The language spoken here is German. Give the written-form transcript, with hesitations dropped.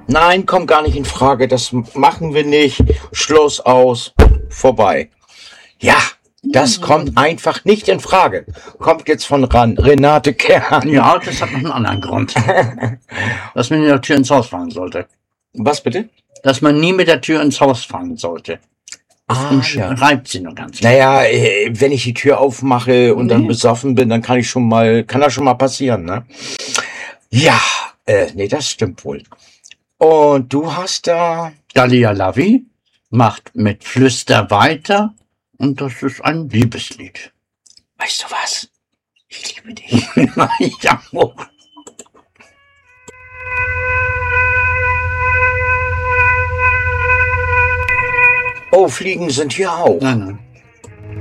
Nein, kommt gar nicht in Frage. Das machen wir nicht. Schluss, aus, vorbei. Ja, das kommt einfach nicht in Frage. Kommt jetzt von Renate Kern. Ja, das hat noch einen anderen Grund. Dass man mit der Tür ins Haus fallen sollte. Was bitte? Dass man nie mit der Tür ins Haus fallen sollte. Ja. Reibt sie nur ganz. Naja, wenn ich die Tür aufmache und dann besoffen bin, dann kann das schon mal passieren, ne? Ja, nee, das stimmt wohl. Und du hast da... Dalia Lavi macht mit Flüster weiter und das ist ein Liebeslied. Weißt du was? Ich liebe dich. Ich auch. Oh, Fliegen sind hier auch. Nein.